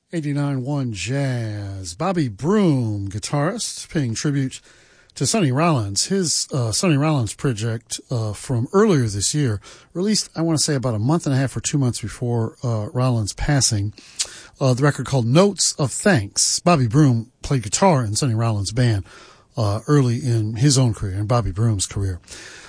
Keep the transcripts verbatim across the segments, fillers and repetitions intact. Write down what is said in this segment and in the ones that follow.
eighty-nine point one Jazz. Bobby Broom, guitarist, paying tribute to Sonny Rollins. His uh, Sonny Rollins project uh, from earlier this year, released, I want to say, about a month and a half or two months before uh, Rollins' passing. Uh, the record called Notes of Thanks. Bobby Broom played guitar in Sonny Rollins' band uh, early in his own career, in Bobby Broom's career.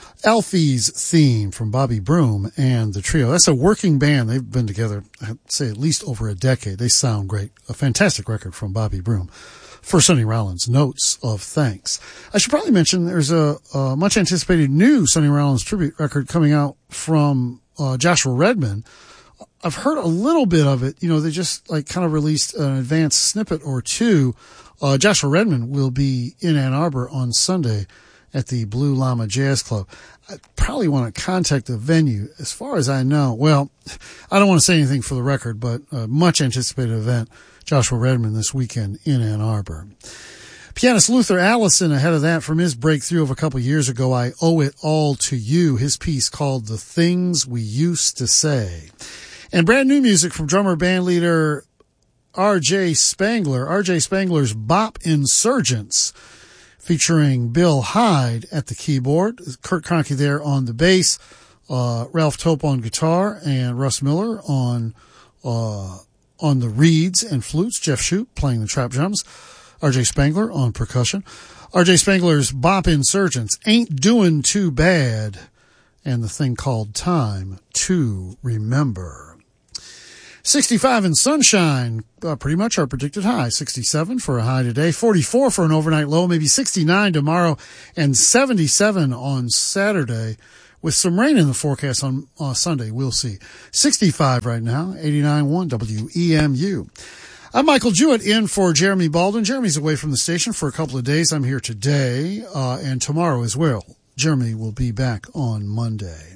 Alfie's Theme from Bobby Broom and the Trio. That's a working band. They've been together, I'd say, at least over a decade. They sound great. A fantastic record from Bobby Broom. For Sonny Rollins, Notes of Thanks. I should probably mention there's a, a much anticipated new Sonny Rollins tribute record coming out from uh, Joshua Redman. I've heard a little bit of it. You know, they just like kind of released an advanced snippet or two. Uh, Joshua Redman will be in Ann Arbor on Sunday at the Blue Llama Jazz Club. I probably want to contact the venue. As far as I know, well, I don't want to say anything for the record, but a much anticipated event, Joshua Redman this weekend in Ann Arbor. Pianist Luther Allison, ahead of that, from his breakthrough of a couple years ago, I Owe It All to You, his piece called The Things We Used to Say. And brand new music from drummer bandleader R J Spangler, R J Spangler's Bop Insurgents, featuring Bill Hyde at the keyboard, Kurt Kroenke there on the bass, uh, Ralph Tope on guitar, and Russ Miller on, uh, on the reeds and flutes, Jeff Shoup playing the trap drums, R J Spangler on percussion. R J Spangler's Bop Insurgents, Ain't Doing Too Bad, and the thing called Time to Remember. sixty-five and sunshine, uh, pretty much our predicted high. sixty-seven for a high today, forty-four for an overnight low, maybe sixty-nine tomorrow, and seventy-seven on Saturday, with some rain in the forecast on uh, Sunday. We'll see. sixty-five right now, eighty-nine point one W E M U. I'm Michael Jewett in for Jeremy Baldwin. Jeremy's away from the station for a couple of days. I'm here today uh, and tomorrow as well. Jeremy will be back on Monday.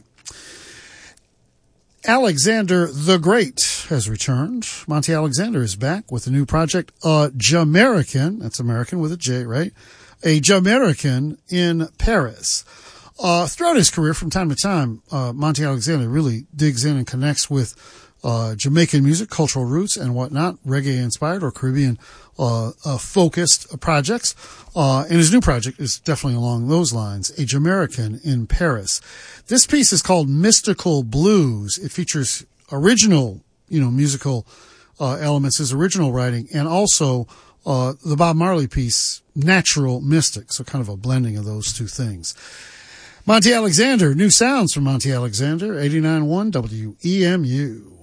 Alexander the Great has returned. Monty Alexander is back with a new project, uh, Jamaican. That's American with a J, right? A Jamaican in Paris. Uh, throughout his career, from time to time, uh, Monty Alexander really digs in and connects with uh, Jamaican music, cultural roots, and whatnot, reggae-inspired or Caribbean uh, uh, focused projects. Uh, and his new project is definitely along those lines, A Jamaican in Paris. This piece is called Mystical Blues. It features original, you know, musical uh, elements, his original writing, and also uh, the Bob Marley piece, Natural Mystic, so kind of a blending of those two things. Monty Alexander, new sounds from Monty Alexander, eighty-nine point one W E M U.